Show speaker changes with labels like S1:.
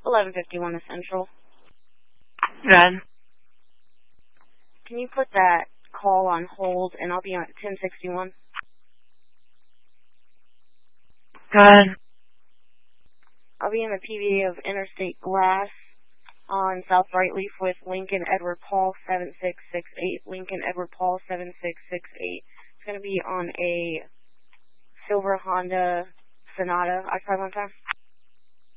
S1: 1151 Essential.
S2: Good.
S1: Can you put that call on hold, and I'll be on 1061?
S2: Good.
S1: I'll be in the PV of Interstate Glass on South Brightleaf with Lincoln Edward Paul 7668. Lincoln Edward Paul 7668. It's going to be on a silver Honda Sonata. I try one time.